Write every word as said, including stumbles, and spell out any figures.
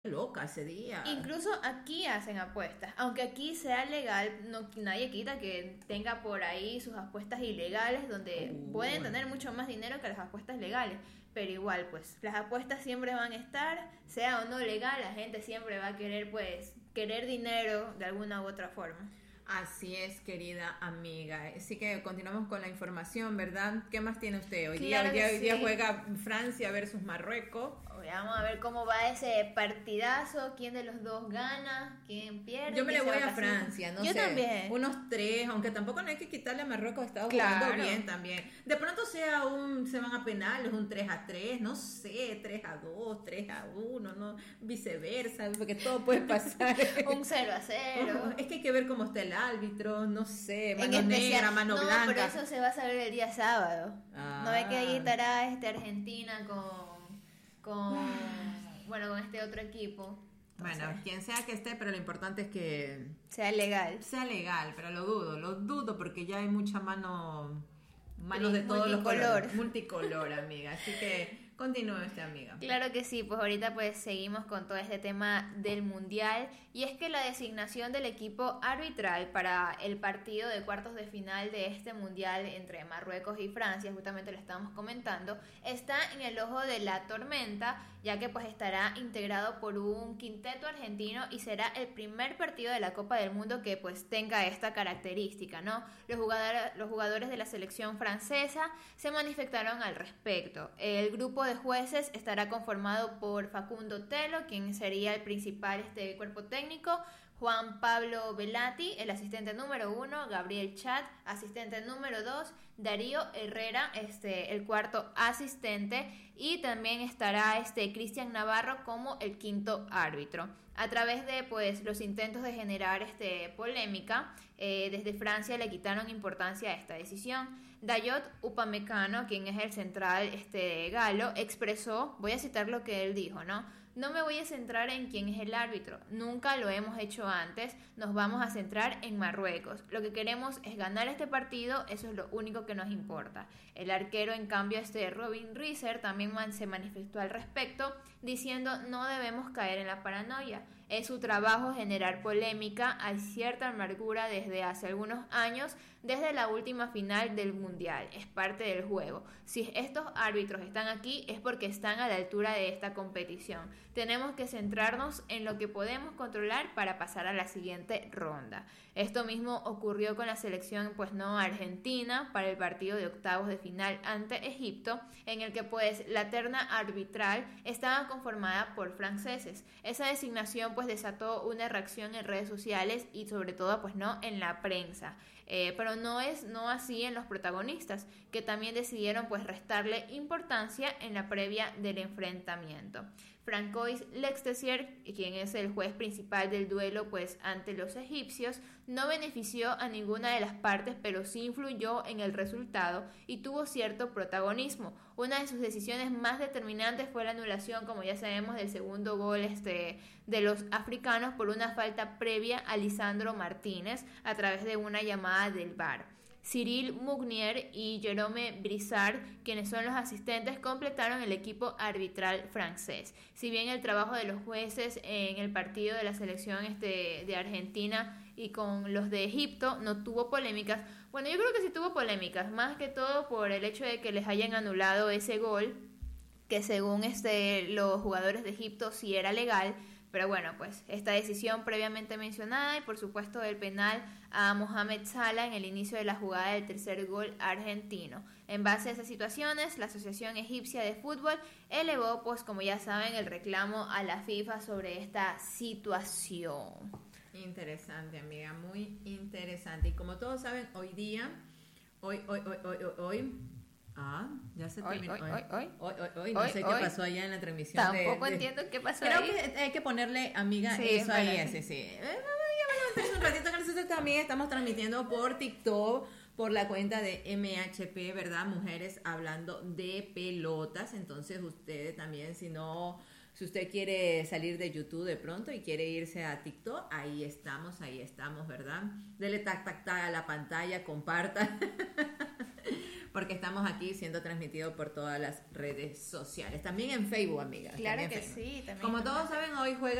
loca ese día. Incluso aquí hacen apuestas, aunque aquí sea legal, no, nadie quita que tenga por ahí sus apuestas ilegales donde Uh, pueden tener mucho más dinero que las apuestas legales, pero igual pues las apuestas siempre van a estar, sea o no legal, la gente siempre va a querer pues querer dinero de alguna u otra forma. Así es, querida amiga. Así que continuamos con la información, ¿verdad? ¿Qué más tiene usted? Hoy día, Claro hoy día, que hoy día sí. juega Francia versus Marruecos. Oye, vamos a ver cómo va ese partidazo, quién de los dos gana, quién pierde. Yo me le quién se voy va a pasando. Francia, no Yo sé. también. Unos tres, aunque tampoco no hay que quitarle a Marruecos, estado Claro. jugando bien también. De pronto sea un, se van a penales, un tres a tres, no sé, tres a dos, tres a uno, no, viceversa, porque todo puede pasar. Un cero a cero. Es que hay que ver cómo está el árbitro, no sé, En mano especial- negra, mano no, blanca. pero eso se va a saber el día sábado. Ah. No ve que ahí estará este Argentina con con bueno, con este otro equipo. Bueno, Entonces, quien sea que esté, pero lo importante es que sea legal. sea legal, pero lo dudo, lo dudo porque ya hay mucha mano, manos de todos los Multicolor. colores, multicolor, amiga. Así que continúe usted, amiga. Claro que sí, pues ahorita pues seguimos con todo este tema del mundial y es que la designación del equipo arbitral para el partido de cuartos de final de este mundial entre Marruecos y Francia, justamente lo estábamos comentando, está en el ojo de la tormenta, ya que pues estará integrado por un quinteto argentino y será el primer partido de la Copa del Mundo que pues tenga esta característica, ¿no? Los jugadores, los jugadores de la selección francesa se manifestaron al respecto. El grupo de jueces estará conformado por Facundo Telo, quien sería el principal este cuerpo técnico, Juan Pablo Velati, el asistente número uno, Gabriel Chat, asistente número dos, Darío Herrera, este, el cuarto asistente, y también estará este Cristian Navarro como el quinto árbitro. A través de pues los intentos de generar este polémica, eh, desde Francia le quitaron importancia a esta decisión. Dayot Upamecano, quien es el central este galo, expresó, voy a citar lo que él dijo, ¿no? No me voy a centrar en quién es el árbitro, nunca lo hemos hecho antes, nos vamos a centrar en Marruecos. Lo que queremos es ganar este partido, eso es lo único que nos importa. El arquero, en cambio, este Robin Reiser también se manifestó al respecto, diciendo no debemos caer en la paranoia. Es su trabajo generar polémica, hay cierta amargura desde hace algunos años, desde la última final del Mundial, es parte del juego. Si estos árbitros están aquí es porque están a la altura de esta competición. Tenemos que centrarnos en lo que podemos controlar para pasar a la siguiente ronda. Esto mismo ocurrió con la selección pues no argentina para el partido de octavos de final ante Egipto, en el que pues la terna arbitral estaba conformada por franceses. Esa designación pues desató una reacción en redes sociales y sobre todo pues no en la prensa, eh, pero no es no así en los protagonistas, que también decidieron pues restarle importancia en la previa del enfrentamiento. Francois Lextessier, quien es el juez principal del duelo pues ante los egipcios, no benefició a ninguna de las partes, pero sí influyó en el resultado y tuvo cierto protagonismo. Una de sus decisiones más determinantes fue la anulación, como ya sabemos, del segundo gol este, de los africanos por una falta previa a Lisandro Martínez a través de una llamada del V A R. Cyril Mugnier y Jerome Brissard, quienes son los asistentes, completaron el equipo arbitral francés. Si bien el trabajo de los jueces en el partido de la selección este, de Argentina y con los de Egipto no tuvo polémicas, bueno, yo creo que sí tuvo polémicas, más que todo por el hecho de que les hayan anulado ese gol, que según este, los jugadores de Egipto sí era legal. Pero bueno, pues esta decisión previamente mencionada y por supuesto el penal a Mohamed Salah en el inicio de la jugada del tercer gol argentino. En base a esas situaciones, la Asociación Egipcia de Fútbol elevó, pues como ya saben, el reclamo a la FIFA sobre esta situación. Interesante, amiga, muy interesante. Y como todos saben, hoy día, hoy, hoy, hoy, hoy, hoy, hoy ah, ya se Hoy, terminó. hoy, hoy, hoy. hoy, hoy, hoy, no Hoy, sé hoy. qué pasó allá en la transmisión. Tampoco de, de... entiendo qué pasó Creo ahí. que hay que ponerle, amiga, Sí, eso ahí, espérate. ese, sí. Eh, ya vamos a un ratito que nosotros también estamos transmitiendo por TikTok, por la cuenta de M H P, ¿verdad? Mujeres hablando de pelotas. Entonces ustedes también, si no, si usted quiere salir de YouTube de pronto y quiere irse a TikTok, ahí estamos, ahí estamos, ¿verdad? Dele tac, tac, tac a la pantalla, comparta. porque estamos aquí siendo transmitido por todas las redes sociales. También en Facebook, amigas. Claro también que Facebook. sí. También Como todos saben, hoy juega